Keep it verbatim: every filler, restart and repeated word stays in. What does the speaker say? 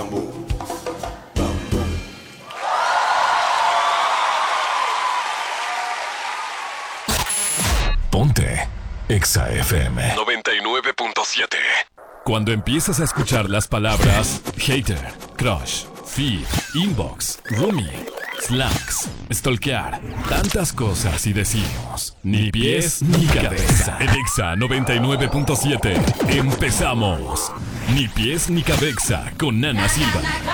bambú. Bambú. Ponte Exa F M noventa y nueve punto siete. Cuando empiezas a escuchar las palabras hater, crush, feed, inbox, roomie, slacks, stalkear, tantas cosas y decimos ni pies ni cabeza. En Exa noventa y nueve punto siete empezamos. Ni pies ni cabeza con Nana Silva.